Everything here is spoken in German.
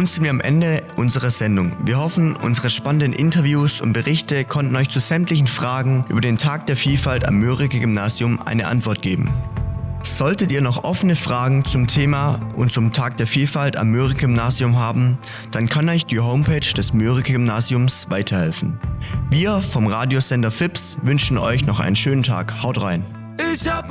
Nun sind wir am Ende unserer Sendung. Wir hoffen, unsere spannenden Interviews und Berichte konnten euch zu sämtlichen Fragen über den Tag der Vielfalt am Mörike-Gymnasium eine Antwort geben. Solltet ihr noch offene Fragen zum Thema und zum Tag der Vielfalt am Mörike-Gymnasium haben, dann kann euch die Homepage des Mörike-Gymnasiums weiterhelfen. Wir vom Radiosender FIPS wünschen euch noch einen schönen Tag. Haut rein! Ich hab